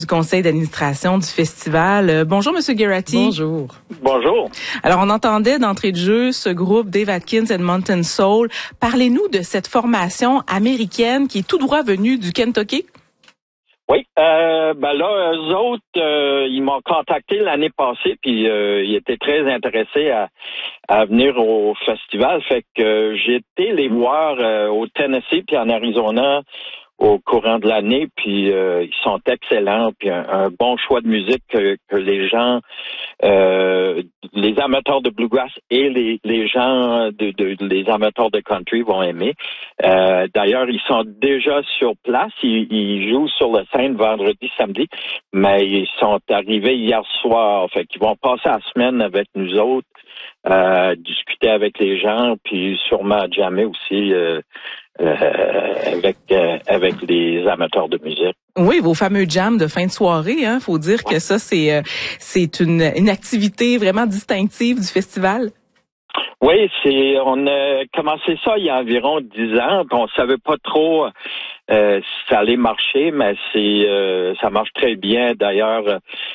Du conseil d'administration du festival. Bonjour, Monsieur Geraghty. Bonjour. Bonjour. Alors, on entendait d'entrée de jeu ce groupe Dave Atkins and Mountain Soul. Parlez-nous de cette formation américaine qui est tout droit venue du Kentucky. Oui, là, eux autres, ils m'ont contacté l'année passée, puis ils étaient très intéressés à venir au festival. Fait que j'ai été les voir au Tennessee puis en Arizona au courant de l'année, puis ils sont excellents, puis un bon choix de musique que les gens, les amateurs de bluegrass et les gens les amateurs de country vont aimer. D'ailleurs, ils sont déjà sur place, ils jouent sur la scène vendredi, samedi, mais ils sont arrivés hier soir, fait qu'ils vont passer la semaine avec nous autres, discuter avec les gens, puis sûrement jammer aussi avec les amateurs de musique. Oui, vos fameux jams de fin de soirée, hein. Faut dire que ça, c'est une activité vraiment distinctive du festival. Oui, on a commencé ça il y a environ 10 ans. On savait pas trop si ça allait marcher, mais ça marche très bien. D'ailleurs,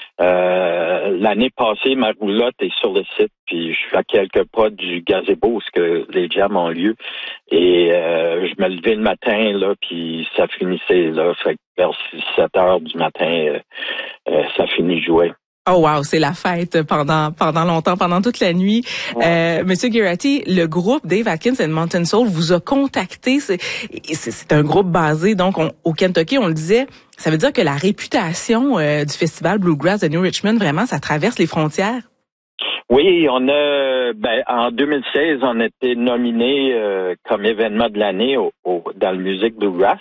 l'année passée, ma roulotte est sur le site, puis je suis à quelques pas du gazebo où les jams ont lieu. Et je me levais le matin, là, puis ça finissait là. Fait que vers 7 heures du matin, ça finit de jouer. Oh wow, c'est la fête pendant longtemps, pendant toute la nuit. Monsieur Geraghty, le groupe Dave Atkins and Mountain Soul vous a contacté. C'est un groupe basé donc au Kentucky, on le disait. Ça veut dire que la réputation du festival Bluegrass de New Richmond, vraiment, ça traverse les frontières. Oui, on a en 2016, on a été nominé comme événement de l'année dans le Music Bluegrass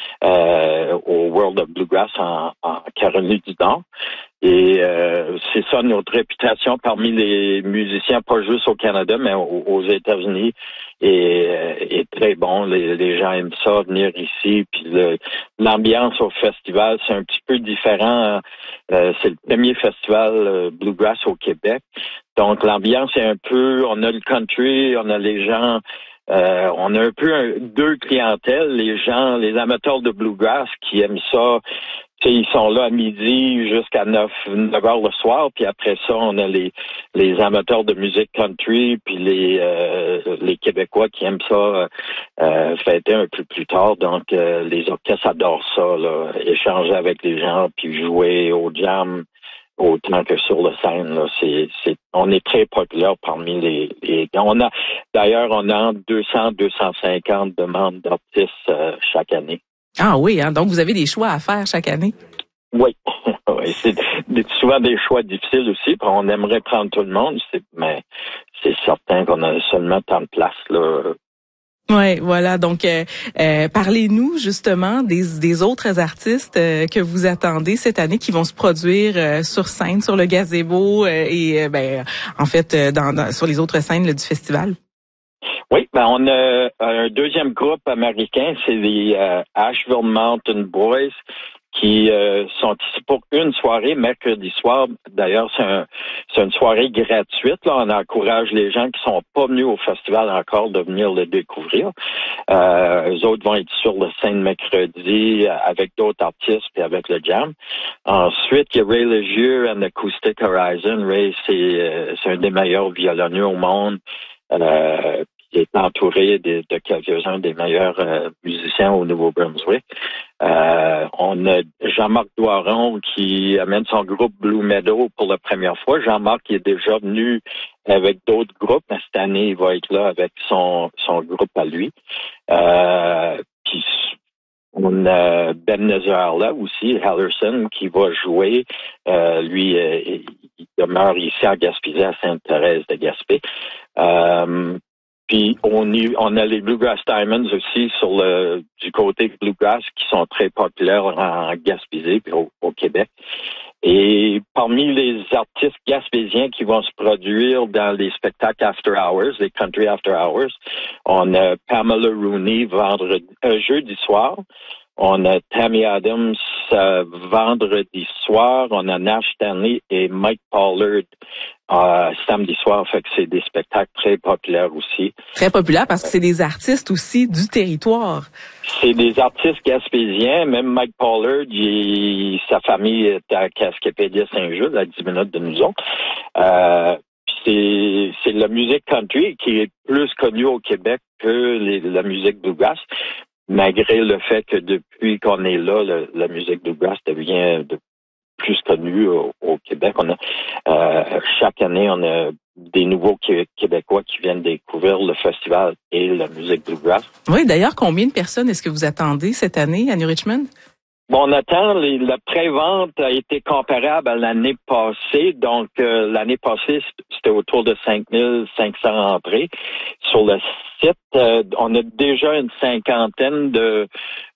au World of Bluegrass en Caroline du Nord. Et c'est ça notre réputation parmi les musiciens, pas juste au Canada, mais aux États-Unis, est très bon. Les gens aiment ça, venir ici. Puis l'ambiance au festival, c'est un petit peu différent. C'est le premier festival Bluegrass au Québec. Donc l'ambiance est un peu, on a le country, on a les gens, on a un peu deux clientèles, les amateurs de Bluegrass qui aiment ça. Ils sont là à midi jusqu'à 9 heures le soir, puis après ça, on a les amateurs de musique country, puis les Québécois qui aiment ça fêter un peu plus tard. Donc, les orchestres adorent ça, là, échanger avec les gens, puis jouer au jam autant que sur la scène. Là. On est très populaire parmi les d'ailleurs, on a entre 200-250 demandes d'artistes chaque année. Ah oui, hein, donc vous avez des choix à faire chaque année. Oui, oui, c'est souvent des choix difficiles aussi. On aimerait prendre tout le monde, mais c'est certain qu'on a seulement tant de place là. Ouais, voilà. Donc, parlez-nous justement des autres artistes que vous attendez cette année qui vont se produire sur scène, sur le gazebo en fait, sur les autres scènes là, du festival. Oui, on a un deuxième groupe américain, c'est les Asheville Mountain Boys qui sont ici pour une soirée, mercredi soir. D'ailleurs, c'est une soirée gratuite. Là, on encourage les gens qui sont pas venus au festival encore de venir le découvrir. Eux autres vont être sur la scène mercredi avec d'autres artistes puis avec le jam. Ensuite, il y a Ray Legieux and Acoustic Horizon. Ray, c'est un des meilleurs violonniers au monde. Il est entouré de quelques-uns des meilleurs musiciens au Nouveau-Brunswick. On a Jean-Marc Doiron qui amène son groupe Blue Meadow pour la première fois. Jean-Marc est déjà venu avec d'autres groupes, mais cette année, il va être là avec son groupe à lui. Puis on a Ben Nazarla aussi, Hallerson, qui va jouer. Lui, il demeure ici à Gaspésie, à Sainte-Thérèse de Gaspé. Puis on a les Bluegrass Diamonds aussi du côté Bluegrass qui sont très populaires en Gaspésie puis au Québec. Et parmi les artistes gaspésiens qui vont se produire dans les spectacles After Hours, les Country After Hours, on a Pamela Rooney jeudi soir. On a Tammy Adams vendredi soir. On a Nash Stanley et Mike Pollard samedi soir. Fait que c'est des spectacles très populaires aussi. Très populaires parce que c'est des artistes aussi du territoire. C'est des artistes gaspésiens. Même Mike Pollard, sa famille est à Cascapédia Saint-Jude, à 10 minutes de nous autres. C'est la musique country qui est plus connue au Québec que la musique bluegrass, malgré le fait que depuis qu'on est là, la musique bluegrass devient plus connue au Québec. Chaque année, on a des nouveaux Québécois qui viennent découvrir le festival et la musique bluegrass. Oui, d'ailleurs, combien de personnes est-ce que vous attendez cette année à New Richmond? Bon, on attend, la pré-vente a été comparable à l'année passée. Donc, l'année passée, c'était autour de 5500 entrées. Sur le site, on a déjà une cinquantaine de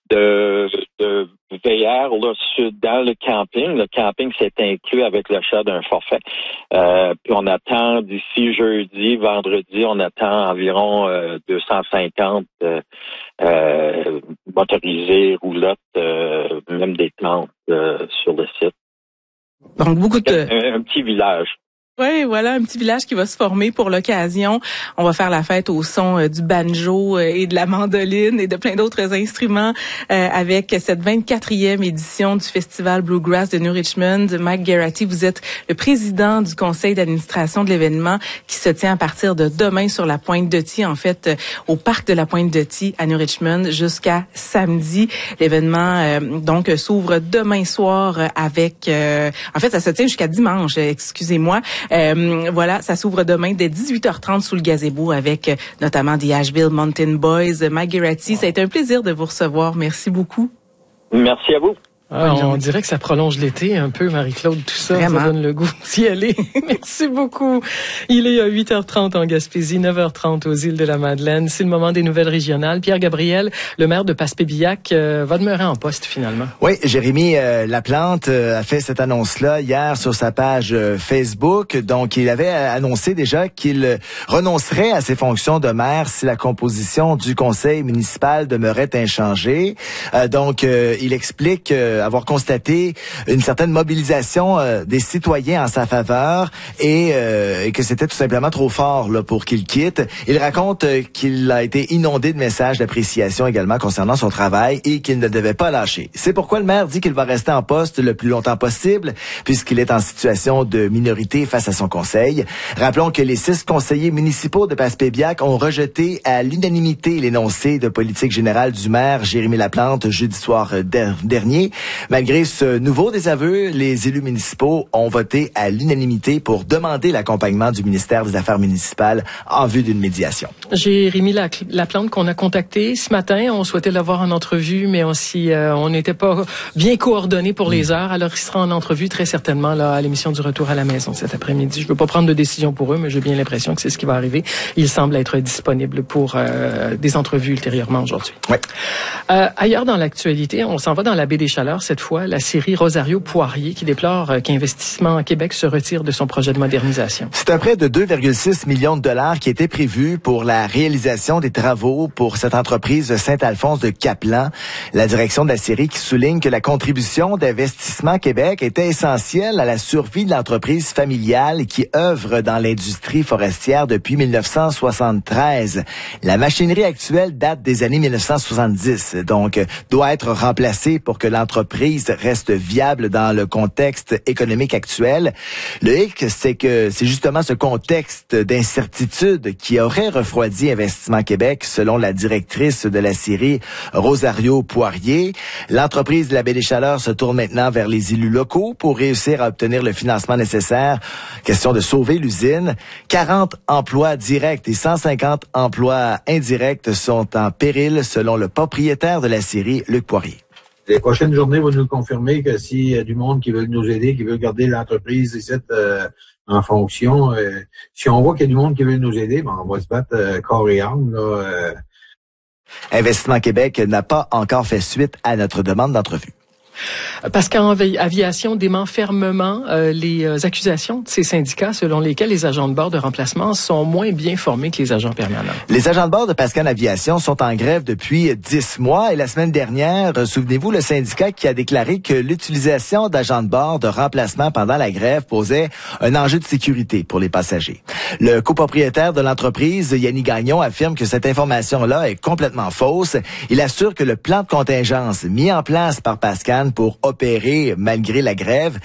VR là, dans le camping. Le camping, c'est inclus avec l'achat d'un forfait. Puis on attend d'ici jeudi, vendredi, on attend environ 250 motorisés, roulottes, même des tentes sur le site. Donc beaucoup de... Un petit village. Oui, voilà, un petit village qui va se former pour l'occasion. On va faire la fête au son du banjo et de la mandoline et de plein d'autres instruments avec cette 24e édition du Festival Bluegrass de New Richmond. Mike Garrity, vous êtes le président du conseil d'administration de l'événement qui se tient à partir de demain sur la Pointe-de-Tie, en fait, au parc de la Pointe-de-Tie à New Richmond jusqu'à samedi. L'événement, donc, s'ouvre demain soir avec... en fait, ça se tient jusqu'à dimanche, excusez-moi. Voilà, ça s'ouvre demain dès 18h30 sous le gazebo avec notamment des Asheville Mountain Boys. Mike Garrity, ça a été un plaisir de vous recevoir. Merci beaucoup. Merci à vous. On dirait que ça prolonge l'été un peu, Marie-Claude, tout ça. Vraiment. Ça donne le goût d'y aller. Merci beaucoup. Il est à 8h30 en Gaspésie, 9h30 aux îles de la Madeleine. C'est le moment des nouvelles régionales. Pierre Gabriel, le maire de Passepébiac, va demeurer en poste finalement. Oui, Jérémy Laplante a fait cette annonce-là hier sur sa page Facebook. Donc, il avait annoncé déjà qu'il renoncerait à ses fonctions de maire si la composition du conseil municipal demeurait inchangée. Donc, il explique avoir constaté une certaine mobilisation des citoyens en sa faveur et que c'était tout simplement trop fort là, pour qu'il quitte. Il raconte qu'il a été inondé de messages d'appréciation également concernant son travail et qu'il ne devait pas lâcher. C'est pourquoi le maire dit qu'il va rester en poste le plus longtemps possible puisqu'il est en situation de minorité face à son conseil. Rappelons que les 6 conseillers municipaux de Passepébiac ont rejeté à l'unanimité l'énoncé de politique générale du maire Jérémy Laplante jeudi soir dernier. Malgré ce nouveau désaveu, les élus municipaux ont voté à l'unanimité pour demander l'accompagnement du ministère des Affaires municipales en vue d'une médiation. Jérémy Laplante qu'on a contacté ce matin, on souhaitait l'avoir en entrevue, mais on n'était pas bien coordonnés pour les heures. Alors il sera en entrevue très certainement là à l'émission du Retour à la maison cet après-midi. Je veux pas prendre de décision pour eux, mais j'ai bien l'impression que c'est ce qui va arriver. Il semble être disponible pour des entrevues ultérieurement aujourd'hui. Ouais. Ailleurs dans l'actualité, on s'en va dans la baie des Chaleurs cette fois, la série Rosario Poirier qui déplore qu'Investissement Québec se retire de son projet de modernisation. C'est un prêt de 2,6 millions de dollars qui était prévu pour la réalisation des travaux pour cette entreprise de Saint-Alphonse de Caplan. La direction de la série qui souligne que la contribution d'Investissement Québec était essentielle à la survie de l'entreprise familiale qui œuvre dans l'industrie forestière depuis 1973. La machinerie actuelle date des années 1970, donc doit être remplacée pour que l'entreprise reste viable dans le contexte économique actuel. Le hic, c'est que c'est justement ce contexte d'incertitude qui aurait refroidi Investissement Québec, selon la directrice de la série, Rosario Poirier. L'entreprise de la Baie des Chaleurs se tourne maintenant vers les élus locaux pour réussir à obtenir le financement nécessaire. Question de sauver l'usine. 40 emplois directs et 150 emplois indirects sont en péril, selon le propriétaire de la série, Luc Poirier. Les prochaines journées vont nous confirmer que s'il y a du monde qui veut nous aider, qui veut garder l'entreprise ici en fonction, si on voit qu'il y a du monde qui veut nous aider, ben on va se battre corps et âme. Investissement Québec n'a pas encore fait suite à notre demande d'entrevue. Pascan Aviation dément fermement les accusations de ces syndicats selon lesquels les agents de bord de remplacement sont moins bien formés que les agents permanents. Les agents de bord de Pascan Aviation sont en grève depuis 10 mois et la semaine dernière, souvenez-vous, le syndicat qui a déclaré que l'utilisation d'agents de bord de remplacement pendant la grève posait un enjeu de sécurité pour les passagers. Le copropriétaire de l'entreprise, Yannick Gagnon, affirme que cette information-là est complètement fausse. Il assure que le plan de contingence mis en place par Pascan pour opérer malgré la grève